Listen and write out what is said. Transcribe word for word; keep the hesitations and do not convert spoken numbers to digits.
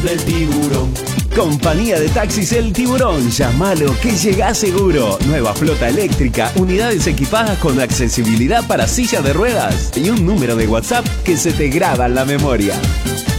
del tiburón. Compañía de Taxis El Tiburón, llámalo que llegás seguro. Nueva flota eléctrica, unidades equipadas con accesibilidad para silla de ruedas y un número de WhatsApp que se te graba en la memoria.